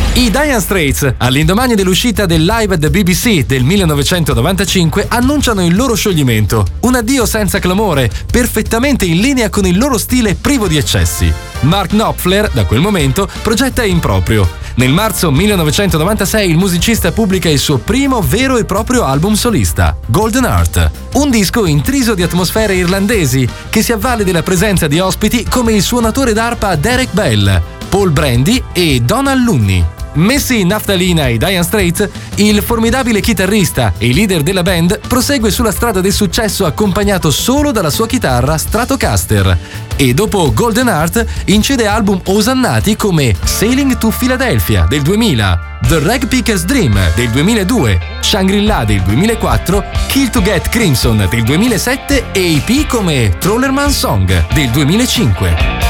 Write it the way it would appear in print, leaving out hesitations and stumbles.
I Dire Straits, all'indomani dell'uscita del Live at the BBC del 1995, annunciano il loro scioglimento. Un addio senza clamore, perfettamente in linea con il loro stile privo di eccessi. Mark Knopfler, da quel momento, progetta in proprio. Nel marzo 1996 il musicista pubblica il suo primo vero e proprio album solista, Golden Heart, un disco intriso di atmosfere irlandesi che si avvale della presenza di ospiti come il suonatore d'arpa Derek Bell, Paul Brandy e Donald Looney. Messi in naftalina ai Dire Straits, il formidabile chitarrista e leader della band prosegue sulla strada del successo accompagnato solo dalla sua chitarra Stratocaster e dopo Golden Heart incide album osannati come Sailing to Philadelphia del 2000, The Rag Picker's Dream del 2002, Shangri-La del 2004, Kill to Get Crimson del 2007 e EP come Trollerman Song del 2005.